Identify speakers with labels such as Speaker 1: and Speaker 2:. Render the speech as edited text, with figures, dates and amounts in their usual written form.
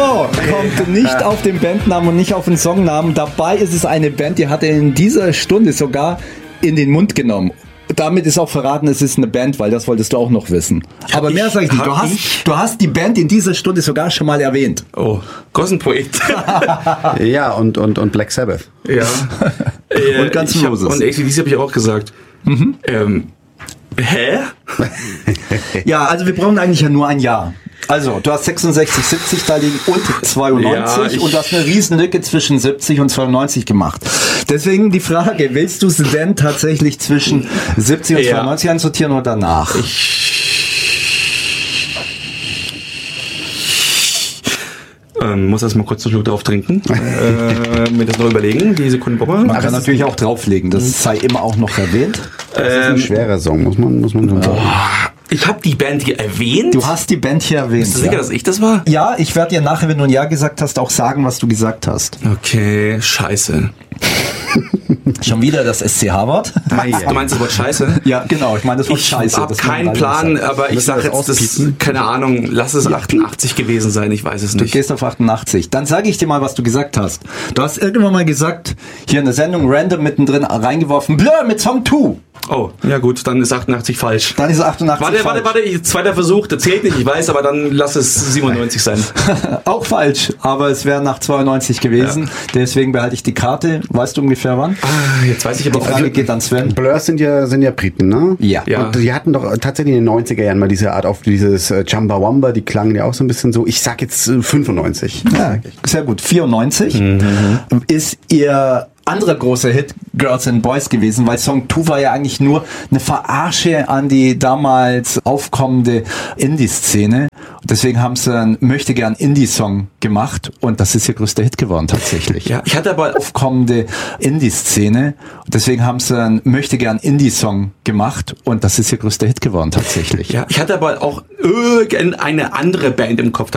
Speaker 1: kommt nicht auf den Bandnamen und nicht auf den Songnamen. Dabei ist es eine Band, die hat er in dieser Stunde sogar in den Mund genommen. Damit ist auch verraten, es ist eine Band, weil das wolltest du auch noch wissen. Aber mehr sag ich nicht. Du hast die Band in dieser Stunde sogar schon mal erwähnt.
Speaker 2: Oh, Gossen-Projekt.
Speaker 3: Ja, und Black Sabbath.
Speaker 2: Ja.
Speaker 1: Und ganz Roses.
Speaker 2: Und ACDC habe ich auch gesagt. Hä?
Speaker 1: Ja, also wir brauchen eigentlich ja nur ein Jahr. Also, du hast 66, 70 da liegen und 92 und du hast eine Riesenlücke zwischen 70 und 92 gemacht. Deswegen die Frage, willst du es denn tatsächlich zwischen 70 und 92 einsortieren oder danach?
Speaker 2: Muss das mal kurz einen Schluck drauf trinken. Mir das noch überlegen, die Sekundenbombe.
Speaker 1: Man kann natürlich auch drauflegen, das sei immer auch noch erwähnt.
Speaker 3: Das ist ein schwerer Song, muss man schon sagen.
Speaker 2: Ich habe die Band hier erwähnt.
Speaker 1: Du hast die Band hier erwähnt.
Speaker 2: Bist du sicher, dass ich das war?
Speaker 1: Ja, ich werde dir nachher, wenn du ein Ja gesagt hast, auch sagen, was du gesagt hast.
Speaker 2: Okay, scheiße.
Speaker 1: Schon wieder das SCH-Wort?
Speaker 2: Du meinst das Wort Scheiße?
Speaker 1: Ja, genau, ich meine das Wort Scheiße.
Speaker 2: Ich habe keinen Plan, aber ich sage jetzt, das, keine Ahnung, lass es 88 gewesen sein, ich weiß es nicht.
Speaker 1: Du gehst auf 88. Dann sage ich dir mal, was du gesagt hast. Du hast irgendwann mal gesagt, hier in der Sendung random mittendrin reingeworfen, Blur mit Song 2.
Speaker 2: Oh, ja gut, dann ist 88 falsch.
Speaker 1: Dann ist 88 falsch.
Speaker 2: Warte, zweiter Versuch, der zählt nicht, ich weiß, aber dann lass es 97 sein.
Speaker 1: Auch falsch, aber es wäre nach 92 gewesen. Ja. Deswegen behalte ich die Karte. Weißt du ungefähr wann?
Speaker 2: Jetzt weiß ich aber
Speaker 1: die Frage geht an Sven.
Speaker 3: Blur sind ja Briten, ne?
Speaker 1: Ja.
Speaker 3: Und die hatten doch tatsächlich in den 90er Jahren mal diese Art auf dieses Chumbawamba, die klangen ja auch so ein bisschen so. Ich sag jetzt 95.
Speaker 1: Ja, sehr gut. 94 ist ihr anderer großer Hit Girls and Boys gewesen, weil Song 2 war ja eigentlich nur eine Verarsche an die damals aufkommende Indie-Szene. Deswegen haben sie einen möchtegern Indie-Song gemacht und das ist ihr größter Hit geworden tatsächlich.
Speaker 2: Ja, ich hatte aber
Speaker 1: aufkommende Indie-Szene. Deswegen haben sie einen möchtegern Indie-Song gemacht und das ist ihr größter Hit geworden tatsächlich.
Speaker 2: Ja, ich hatte aber auch irgendeine andere Band im Kopf.